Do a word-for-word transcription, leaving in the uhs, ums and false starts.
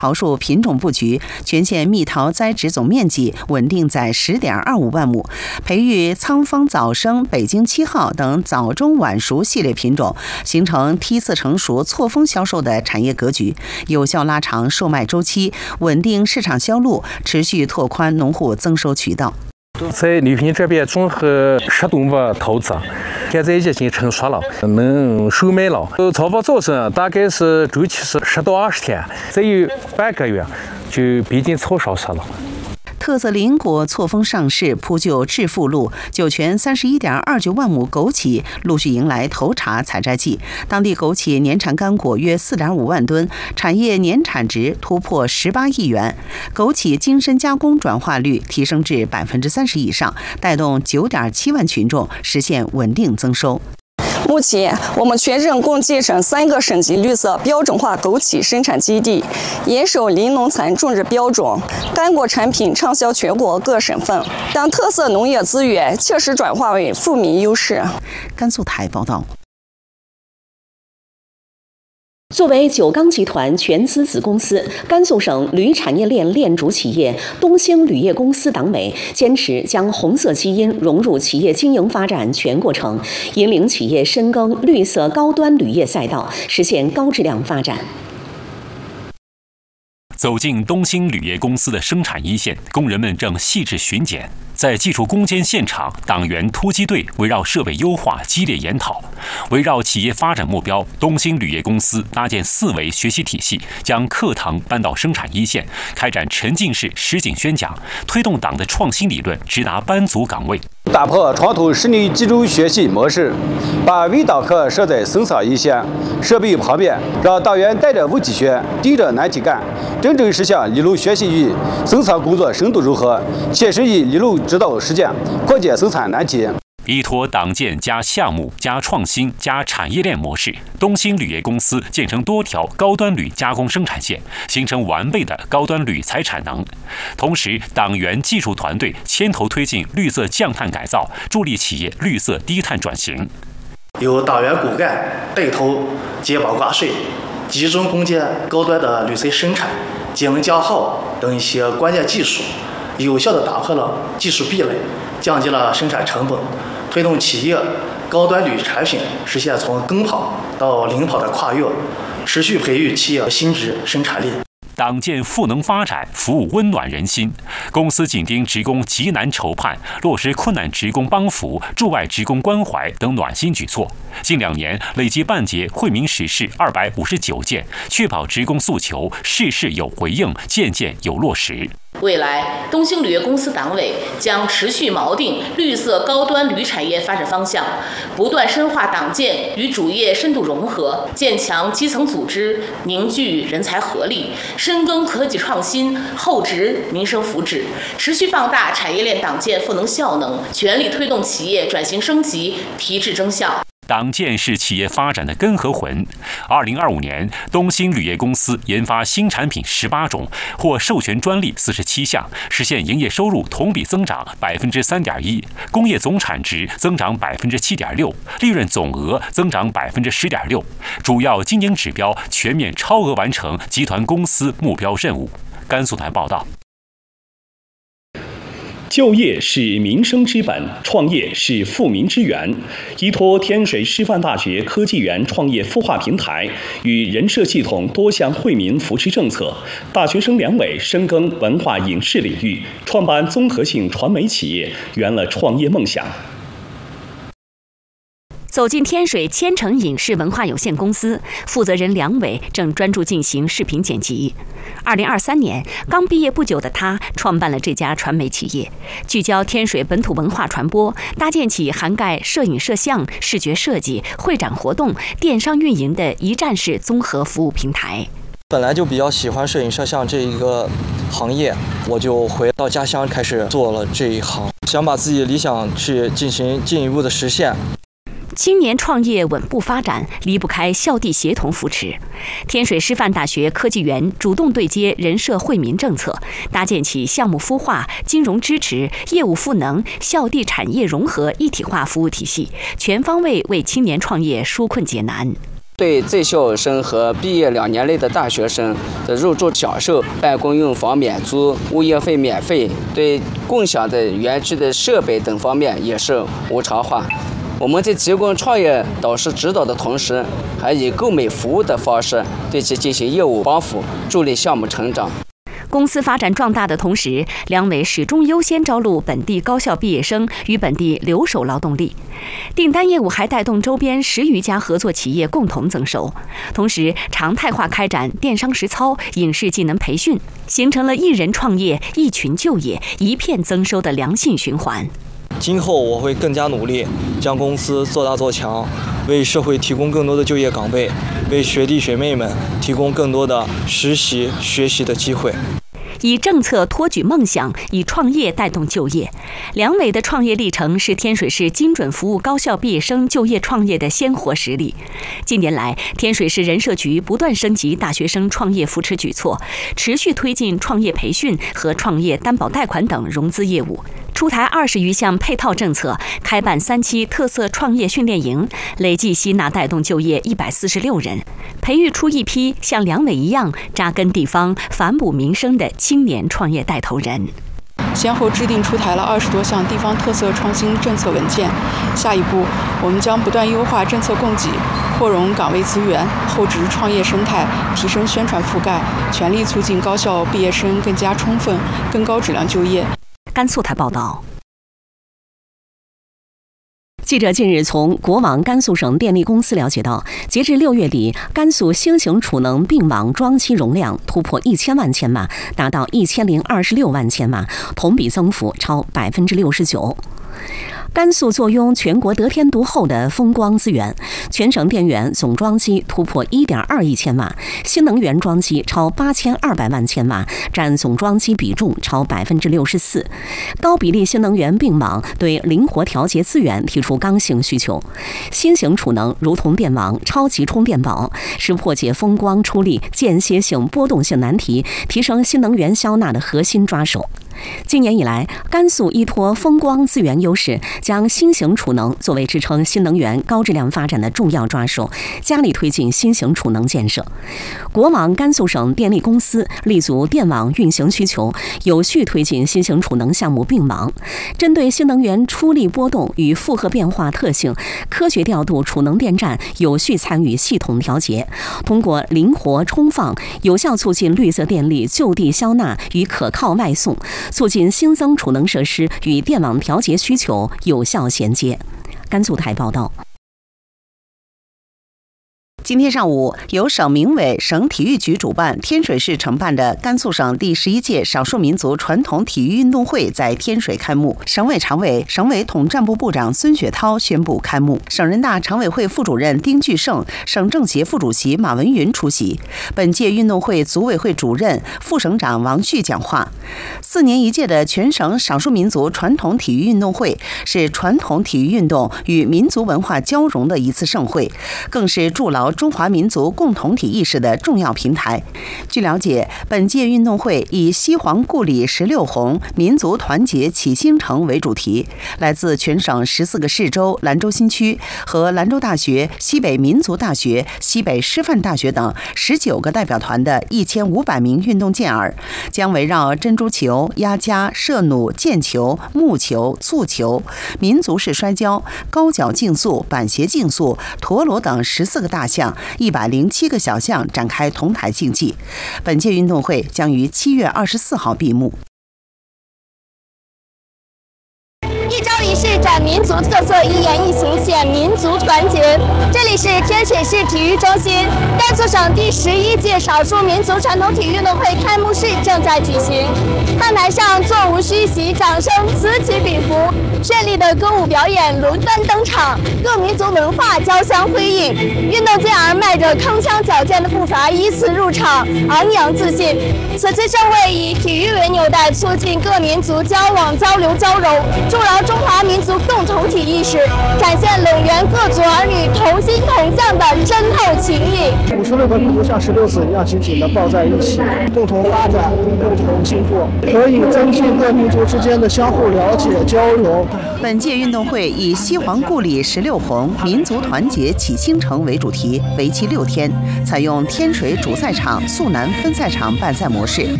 桃树品种布局，全县蜜桃栽植总面积稳定在十点二五万亩，培育仓方早生、北京七号等早中晚熟系列品种，形成梯次成熟、错峰销售的产业格局，有效拉长售卖周期，稳定市场销路，持续拓宽农户增收渠道。 在礼品这边综合十多亩桃子，现在已经成熟了，能收卖了。草房早生大概是周期是十到二十天，再有半个月就逼近草上市了。 特色林果错峰上市，铺就致富路。酒泉三十一点二九万亩枸杞陆续迎来头茬采摘季，当地枸杞年产干果约四点五万吨，产业年产值突破十八亿元。枸杞精深加工转化率提升至百分之三十以上，带动九点七万群众实现稳定增收。 目前，我们全省共建成三个省级绿色标准化枸杞生产基地，严守林农残种植标准，干果产品畅销全国各省份，将特色农业资源切实转化为富民优势。 甘肃台报道。 作为九钢集团全资子公司，甘肃省铝产业链链主企业东兴铝业公司党委坚持将红色基因融入企业经营发展全过程，引领企业深耕绿色高端铝业赛道，实现高质量发展。 走进东兴铝业公司的生产一线，工人们正细致巡检。在技术攻坚现场，党员突击队围绕设备优化激烈研讨。围绕企业发展目标，东兴铝业公司搭建四维学习体系，将课堂搬到生产一线，开展沉浸式实景宣讲，推动党的创新理论直达班组岗位。 打破传统实力集中学习模式，把微导课设在生产一线设备旁边，让党员带着问题学，盯着难题干，真正实现理论学习与生产工作深度融合，切实以理论指导实践，扩解生产难题。 依托党建加项目加创新加产业链模式，东兴铝业公司建成多条高端铝加工生产线，形成完备的高端铝材产能。同时，党员技术团队牵头推进绿色降碳改造，助力企业绿色低碳转型。 由党员骨干带头接棒挂帅，集中攻坚高端的铝材生产、节能降耗等一些关键技术，有效地打破了技术壁垒，降低了生产成本，推动企业高端铝产品实现从跟跑到领跑的跨越，持续培育企业新质生产力。 党建赋能发展，服务温暖人心。公司紧盯职工急难愁盼，落实困难职工帮扶、驻外职工关怀等暖心举措。近两年累计办结惠民实事二百五十九件，确保职工诉求事事有回应，件件有落实。 未来，东兴铝业公司党委将持续锚定绿色高端铝产业发展方向，不断深化党建与主业深度融合，建强基层组织，凝聚人才合力，深耕科技创新，厚植民生福祉，持续放大产业链党建赋能效能，全力推动企业转型升级，提质增效。 党建是企业发展的根和魂。二零二五年，东兴铝业公司研发新产品十八种，获授权专利四十七项，实现营业收入同比增长百分之三点一，工业总产值增长百分之七点六，利润总额增长百分之十点六，主要经营指标全面超额完成集团公司目标任务。甘肃台报道。 就业是民生之本，创业是富民之源。依托天水师范大学科技园创业孵化平台与人社系统多项惠民扶持政策，大学生两委深耕文化影视领域，创办综合性传媒企业，圆了创业梦想。 走进天水千城影视文化有限公司，负责人梁伟正专注进行视频剪辑。二零二三年，刚毕业不久的他创办了这家传媒企业，聚焦天水本土文化传播，搭建起涵盖摄影摄像、视觉设计、会展活动、电商运营的一站式综合服务平台。 本来就比较喜欢摄影摄像这一个行业，我就回到家乡开始做了这一行，想把自己的理想去进行进一步的实现。 青年创业稳步发展，离不开校地协同扶持。天水师范大学科技园主动对接人社惠民政策，搭建起项目孵化、金融支持、业务赋能、校地产业融合一体化服务体系，全方位为青年创业纾困解难。 对在校生和毕业两年内的大学生的入住享受、办公用房免租、物业费免费，对共享的园区的设备等方面也是无偿化。我们在提供创业导师指导的同时，还以购买服务的方式对其进行业务帮扶，助力项目成长。 公司发展壮大的同时，两委始终优先招录本地高校毕业生与本地留守劳动力。订单业务还带动周边十余家合作企业共同增收，同时常态化开展电商实操、影视技能培训，形成了一人创业、一群就业、一片增收的良性循环。 今后我会更加努力，将公司做大做强，为社会提供更多的就业岗位，为学弟学妹们提供更多的实习学习的机会。 以政策托举梦想，以创业带动就业。两委的创业历程是天水市精准服务高校毕业生就业创业的鲜活实例。近年来，天水市人社局不断升级大学生创业扶持举措，持续推进创业培训和创业担保贷款等融资业务，出台二十余项配套政策，开办三期特色创业训练营，累计吸纳带动就业一百四十六人，培育出一批像两委一样扎根地方、反哺民生的青年创业带头人。 先后制定出台了二十多项地方特色创新政策文件。下一步，我们将不断优化政策供给，扩容岗位资源，厚植创业生态，提升宣传覆盖，全力促进高校毕业生更加充分、更高质量就业。 甘肃台报道。 记者近日从国网甘肃省电力公司了解到，截至六月底，甘肃新型储能并网装机容量突破一千万千瓦，达到一千零二十六万千瓦，同比增幅超百分之六十九。甘肃坐拥全国得天独厚的风光资源，全省电源总装机突破 一点二亿千瓦，新能源装机超八千二百万千瓦，占总装机比重超百分之六十四。高比例新能源并网对灵活调节资源提出刚性需求。新型储能如同电网、超级充电宝，是破解风光出力间歇性波动性难题，提升新能源消纳的核心抓手。今年以来，甘肃依托风光资源优势，将新型储能作为支撑新能源高质量发展的重要抓手，加力推进新型储能建设。国网甘肃省电力公司立足电网运行需求，有序推进新型储能项目并网，针对新能源出力波动与负荷变化特性，科学调度储能电站，有序参与系统调节，通过灵活充放，有效促进绿色电力就地消纳与可靠外送，促进新增储能设施与电网调节需求有效衔接。甘肃台报道。今天上午，由省民委、省体育局主办，天水市承办的甘肃省第十一届少数民族传统体育运动会在天水开幕。省委常委、省委统战部部长孙雪涛宣布开幕。省人大常委会副主任丁巨胜、省政协副主席马文云出席。本届运动会组委会主任、副省长王旭讲话。四年一届的全省少数民族传统体育运动会是传统体育运动与民族文化交融的一次盛会，更是筑牢中华民族共同体意识的重要平台。据了解，本届运动会以西黄故里十六红，民族团结启新城为主题，来自全省十四个市州、兰州新区和兰州大学、西北民族大学、西北师范大学等十九个代表团的一千五百名运动健儿，将围绕珍珠球、压夹、射弩、毽球、木球、蹴球、民族式摔跤、高脚竞速、板鞋竞速、陀螺等十四个大项、一百零七个小项展开同台竞技。本届运动会将于七月二十四号闭幕。 一招一式展民族特色，一言一行显民族团结。这里是天水市体育中心，甘肃省第十一届少数民族传统体育运动会开幕式正在举行。看台上座无虚席，掌声此起彼伏，绚丽的歌舞表演轮番登场，各民族文化交相辉映。运动健儿迈着铿锵矫健的步伐依次入场，昂扬自信。此次盛会以体育为纽带，促进各民族交往、交流、交融，筑牢中华民族族共同体意识，展现陇源各族儿女同心同向的深厚情谊。 五十六个民族像石榴籽一样紧紧地抱在一起，共同发展，共同进步，可以增进各民族之间的相互了解交流。 本届运动会以西皇故里十六红，民族团结启新城为主题，为期六天，采用天水主赛场、肃南分赛场办赛模式，